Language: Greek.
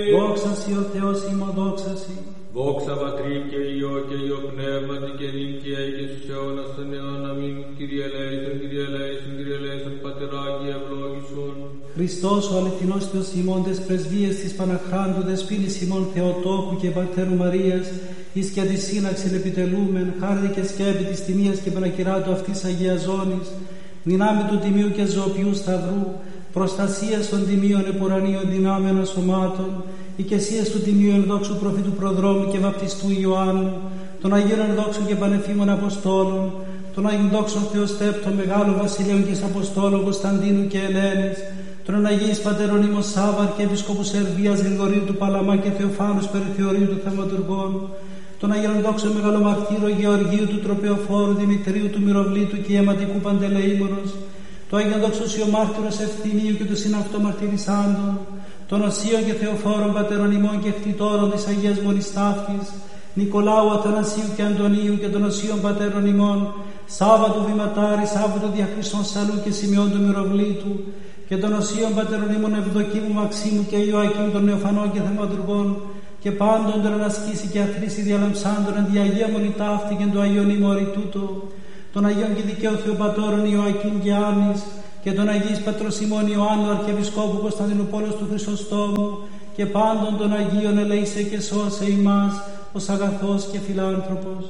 Δόξα Συ ο Θεός ημών, δόξα Συ. Δόξα Πατρί και Υιό και Υιό Πνεύματι και νυν και αεί και στους αιώνας των αιώνων. Αμήν. Κύριε ελέησον, Κύριε ελέησον, Κύριε ελέησον, Πατεράκη ευλόγησον. Χριστός ο αληθινός Θεός ημών, τες πρεσβείες της Παναχράντου, δεσποίνης ημών Θεοτόκου και Πατέρου Μαρίας, εις και τη σύναξην επιτελούμεν, χάρη και σκέπη της τιμίας και πανακυράτου αυτής Αγίας Ζώνης, δυνάμει του τιμίου και ζωοποιού σταυρού, προστασίας των τιμίων επουρανίων δυνάμεων σωμάτων, οικεσίας του τιμίου ενδόξου προφήτου προδρόμου και βαπτιστού Ιωάννου, των Αγίων ενδόξων και πανεφήμων Αποστόλων, των Αγίων δόξων Θεοστέπτων Μεγάλων Βασιλείων και Αποστόλων Κωνσταντίνου και Ελένης, των Αγίης Πατέρων ημών Σάβαρ και Επισκόπου Σερβίας Γρηγορίου του Παλαμά και Θεοφάνους Περιθεωρίου του Θαυματουργών, των Αγίων δόξων Μεγαλομαρτύρων Γεωργίου του Τροπεοφόρου Δημητρίου του Μυροβλήτου και Ιαματικού Παντελεήμονος, το Άγιον δόξο Ιωμάρτυρος Ευθυμίου και του συναυτομαρτυρισάντων, των Οσίων και Θεοφόρων Πατέρων ημών και κτητόρων της Αγίας Μονής Ταύτης, Νικολάου, Αθανασίου και Αντωνίου και των Οσίων Πατέρων ημών, Σάββατου Βηματάρη, Σάββατου Διαχρήστων Σαλού και Σημειών του Μυροβλήτου, και των Οσίων Πατέρων ημών Ευδοκίμου, Μαξίμου και Ιωακίμ των Νεοφανών και Θαυματουργών, και πάντων των ανασκήσει και αθρήσει διαλαμψάντων εν τη Αγία Μονή Ταύτη και του Αγίων ημών τούτο, των Αγίων και Δικαίου Θεοπατώρων Ιωακίμ και Άννης, και των Αγίης Πατρός ημών Ιωάννου Αρχιεπισκόπου Κωνσταντινούπολος του Χρυσοστόμου, και πάντων των Αγίων ελέησε και σώσε ημάς ως αγαθός και φιλάνθρωπος.